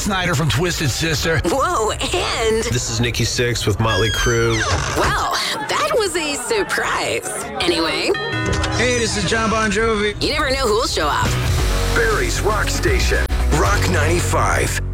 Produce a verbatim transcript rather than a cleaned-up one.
Snyder from Twisted Sister. Whoa, and... This is Nikki Sixx with Motley Crue. Wow, that was a surprise. Anyway. Hey, this is John Bon Jovi. You never know who'll show up. Barrie's Rock Station, Rock ninety-five.